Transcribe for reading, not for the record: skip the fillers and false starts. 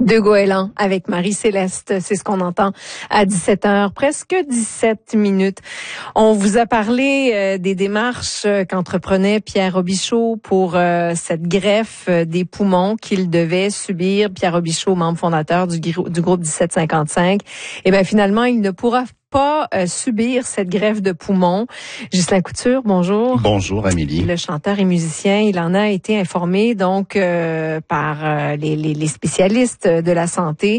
De Goéland avec Marie-Céleste, c'est ce qu'on entend à 17h, presque 17 minutes. On vous a parlé des démarches qu'entreprenait Pierre Robichaud pour cette greffe des poumons qu'il devait subir. Pierre Robichaud, membre fondateur du groupe 1755. Et bien finalement, il ne pourra pas subir cette greffe de poumons. Ghislain Couture, bonjour. Bonjour Amélie. Le chanteur et musicien, il en a été informé donc par les spécialistes de la santé